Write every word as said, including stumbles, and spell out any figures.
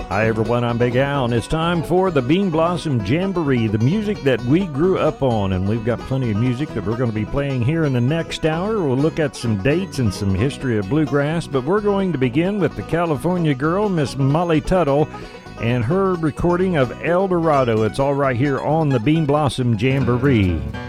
Hi everyone, I'm Big Al, and it's time for the Bean Blossom Jamboree, the music that we grew up on, and we've got plenty of music that we're going to be playing here in the next hour. We'll look at some dates and some history of bluegrass, but we're going to begin with the California girl, Miss Molly Tuttle, and her recording of El Dorado. It's all right here on the Bean Blossom Jamboree.